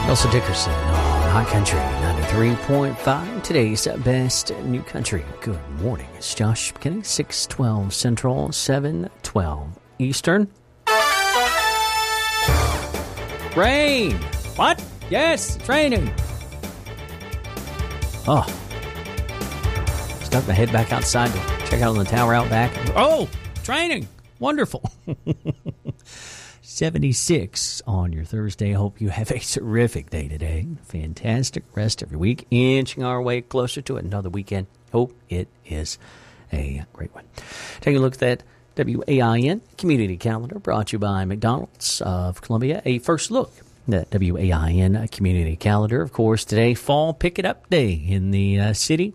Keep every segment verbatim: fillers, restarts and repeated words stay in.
Elsa Dickerson on Hot Country ninety-three point five. Today's best new country. Good morning. It's Josh McKinney, six twelve Central, seven twelve Eastern. Rain! What? Yes, it's raining. Oh. Stuck my head back outside to check out on the tower out back. Oh, it's raining. Wonderful. seventy-six on your Thursday. Hope you have a terrific day today. Fantastic rest of your week. Inching our way closer to another weekend. Hope it is a great one. Taking a look at that W A I N Community Calendar brought to you by McDonald's of Columbia. A first look at W A I N Community Calendar. Of course, today, Fall Pick It Up Day in the uh, city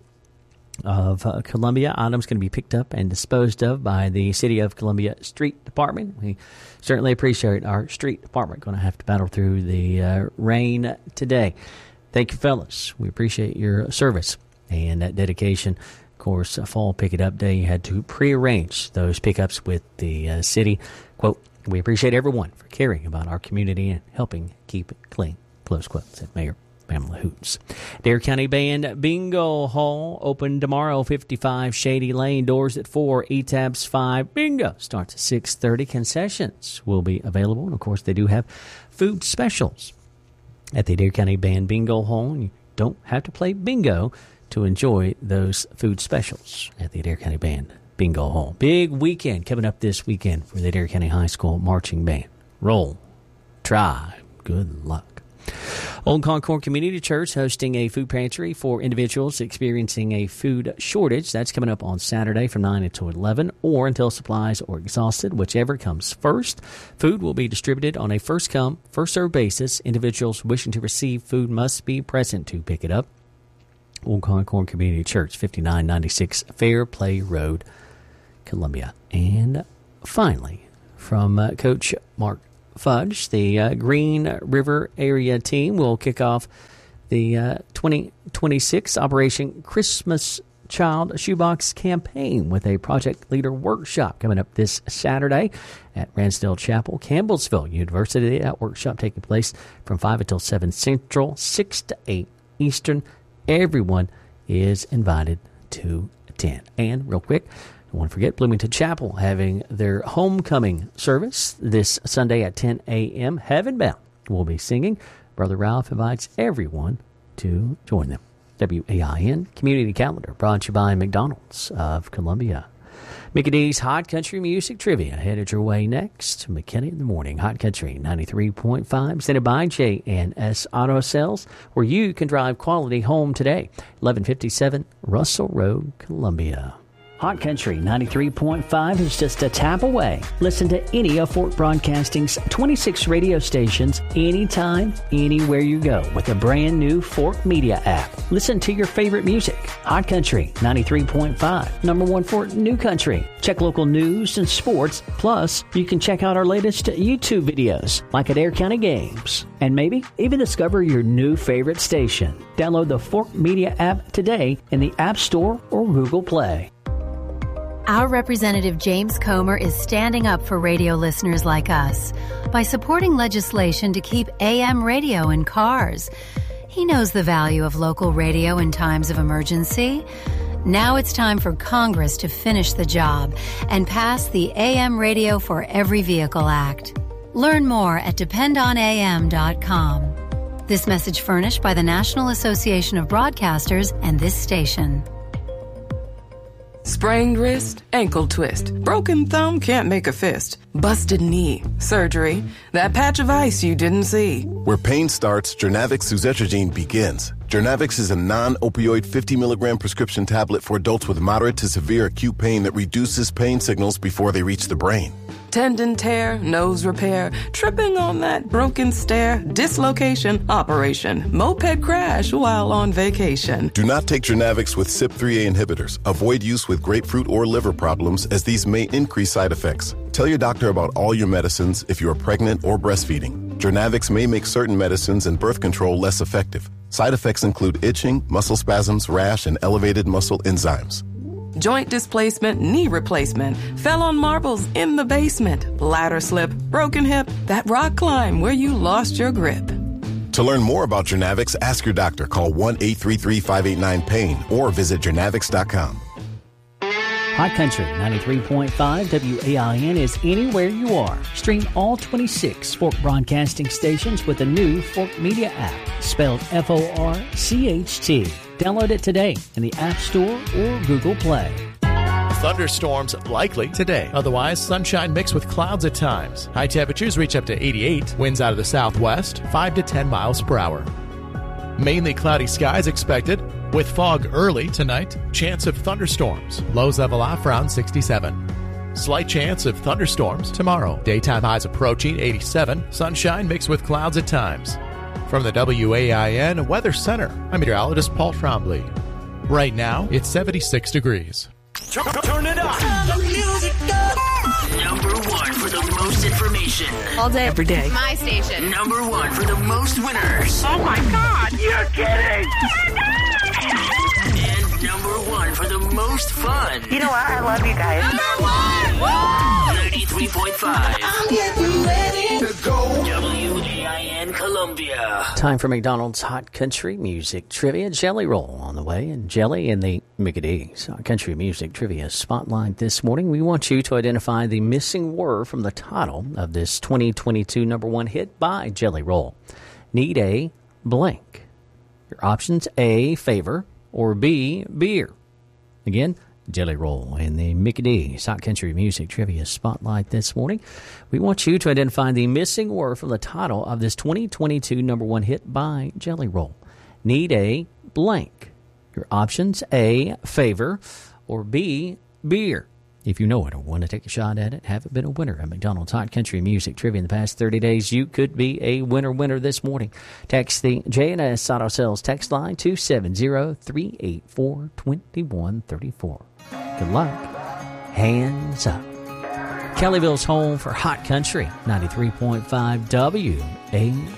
of uh, Columbia. Items going to be picked up and disposed of by the City of Columbia Street Department. We certainly appreciate our street department. Going to have to battle through the uh, rain today. Thank you, fellas. We appreciate your service and that dedication. Of course, uh, Fall Pick It Up Day, you had to prearrange those pickups with the uh, city. Quote, we appreciate everyone for caring about our community and helping keep it clean. Close quote, said Mayor Pamela Hoots. Dare County Band Bingo Hall open tomorrow, fifty-five Shady Lane. Doors at four, E T A Bs five. Bingo starts at six thirty. Concessions will be available. And, of course, they do have food specials at the Dare County Band Bingo Hall. You don't have to play bingo to enjoy those food specials at the Dare County Band Bingo Hall. Big weekend coming up this weekend for the Dare County High School Marching Band. Roll, try, good luck. Old Concord Community Church hosting a food pantry for individuals experiencing a food shortage. That's coming up on Saturday from nine until eleven, or until supplies are exhausted, whichever comes first. Food will be distributed on a first-come, first-served basis. Individuals wishing to receive food must be present to pick it up. Old Concord Community Church, fifty-nine ninety-six Fair Play Road, Columbia. And finally, from uh, Coach Mark Fudge, the uh, Green River area team will kick off the uh, twenty twenty-six Operation Christmas Child Shoebox campaign with a project leader workshop coming up this Saturday at Ransdale Chapel, Campbellsville University. That workshop taking place from five until seven Central, six to eight Eastern. Everyone is invited to attend. And real quick, don't want to forget Bloomington Chapel having their homecoming service this Sunday at ten a.m. Heaven Bound will be singing. Brother Ralph invites everyone to join them. W A I N Community Calendar brought to you by McDonald's of Columbia. Mickey D's Hot Country Music Trivia headed your way next. McKinney in the Morning, Hot Country ninety-three point five, presented by J and S Auto Sales, where you can drive quality home today. eleven fifty-seven Russell Road, Columbia. Hot Country ninety-three point five is just a tap away. Listen to any of Fort Broadcasting's twenty-six radio stations anytime, anywhere you go with the brand new Fort Media app. Listen to your favorite music. Hot Country ninety-three point five, number one for New Country. Check local news and sports. Plus, you can check out our latest YouTube videos, like at Dare County Games. And maybe even discover your new favorite station. Download the Fort Media app today in the App Store or Google Play. Our Representative James Comer is standing up for radio listeners like us by supporting legislation to keep A M radio in cars. He knows the value of local radio in times of emergency. Now it's time for Congress to finish the job and pass the A M Radio for Every Vehicle Act. Learn more at depend on A M dot com. This message furnished by the National Association of Broadcasters and this station. Sprained wrist, ankle twist, broken thumb, can't make a fist, busted knee, surgery, that patch of ice you didn't see. Where pain starts, Jernavix suzetrigine begins. Jernavix is a non-opioid fifty milligram prescription tablet for adults with moderate to severe acute pain that reduces pain signals before they reach the brain. Tendon tear, nose repair, tripping on that broken stair, dislocation, operation, moped crash while on vacation. Do not take Jernavix with C Y P three A inhibitors. Avoid use with grapefruit or liver problems, as these may increase side effects. Tell your doctor about all your medicines if you are pregnant or breastfeeding. Jernavix may make certain medicines and birth control less effective. Side effects include itching, muscle spasms, rash, and elevated muscle enzymes. Joint displacement, knee replacement, fell on marbles in the basement, ladder slip, broken hip, that rock climb where you lost your grip. To learn more about Jernavix, ask your doctor. Call one eight three three, five eight nine, pain or visit jernavix dot com. Hot Country ninety-three point five W A I N is anywhere you are. Stream all twenty-six Fork Broadcasting stations with the new Fork Media app, spelled F O R C H T. Download it today in the App Store or Google Play. Thunderstorms likely today. Otherwise, sunshine mixed with clouds at times. High temperatures reach up to eighty-eight. Winds out of the southwest, five to ten miles per hour. Mainly cloudy skies expected, with fog early tonight. Chance of thunderstorms. Lows level off around sixty-seven. Slight chance of thunderstorms tomorrow. Daytime highs approaching eighty-seven. Sunshine mixed with clouds at times. From the W A I N Weather Center, I'm meteorologist Paul Trombley. Right now, it's seventy-six degrees. Turn it up. The music up. Number one for the most information. All day, every day. My station. Number one for the most winners. Oh my God, you're kidding. And number one for the most fun. You know what? I love you guys. Number one. Woo! ninety-three point five. I'm getting ready to go. W A I N Columbia. Time for McDonald's Hot Country Music Trivia. Jelly Roll on the way, and Jelly in the Mickey D's Hot Country Music Trivia Spotlight this morning. We want you to identify the missing word from the title of this twenty twenty-two number one hit by Jelly Roll. Need a blank. Your options: A, favor, or B, beer. Again, Jelly Roll in the Mickey D's Hot Country Music Trivia Spotlight this morning. We want you to identify the missing word from the title of this twenty twenty-two number one hit by Jelly Roll. Need a blank. Your options: A, favor, or B, beer. If you know it or want to take a shot at it, haven't been a winner at McDonald's Hot Country Music Trivia in the past thirty days, you could be a winner winner this morning. Text the J and S Auto Sales text line two seven zero, three eight four, two one three four. Good luck. Hands up. Kellyville's home for Hot Country, ninety-three point five W A